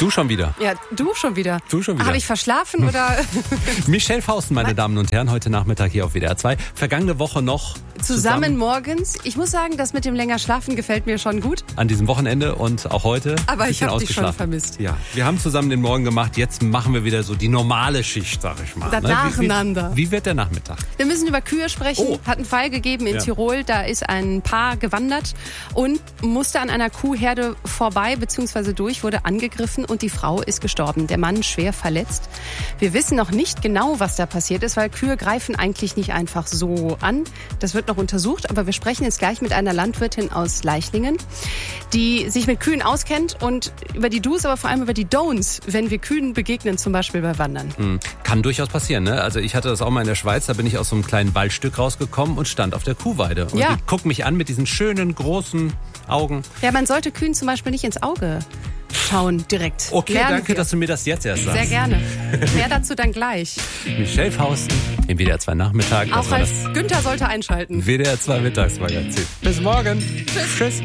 Du schon wieder. Ja, du schon wieder. Du schon wieder. Habe ich verschlafen oder? Michelle Fausten, meine Damen und Herren, heute Nachmittag hier auf WDR 2. Vergangene Woche noch Zusammen morgens. Ich muss sagen, das mit dem länger Schlafen gefällt mir schon gut. An diesem Wochenende und auch heute. Aber ich habe dich schon ausgeschlafen. vermisst. Ja, wir haben zusammen den Morgen gemacht. Jetzt machen wir wieder so die normale Schicht, sag ich mal. Das nacheinander. Wie wird der Nachmittag? Wir müssen über Kühe sprechen. Oh. Hat einen Fall gegeben in Ja. Tirol. Da ist ein Paar gewandert und musste an einer Kuhherde vorbei bzw. durch, wurde angegriffen und die Frau ist gestorben. Der Mann schwer verletzt. Wir wissen noch nicht genau, was da passiert ist, weil Kühe greifen eigentlich nicht einfach so an. Das wird noch untersucht, aber wir sprechen jetzt gleich mit einer Landwirtin aus Leichlingen, die sich mit Kühen auskennt und über die Do's, aber vor allem über die Don'ts, wenn wir Kühen begegnen, zum Beispiel bei Wandern. Kann durchaus passieren, ne? Also ich hatte das auch mal in der Schweiz, da bin ich aus so einem kleinen Waldstück rausgekommen und stand auf der Kuhweide. Und Ja. die guckt mich an mit diesen schönen, großen Augen. Ja, man sollte Kühen zum Beispiel nicht ins Auge schauen direkt. Okay, Lernen danke, wir. dass du mir das jetzt erst sagst. Sehr gerne. Mehr dazu dann gleich. Michelle Fausten im WDR 2 Nachmittag. Das Auch war Ralf das Günther sollte einschalten. WDR 2 Mittagsmagazin. Bis morgen. Tschüss.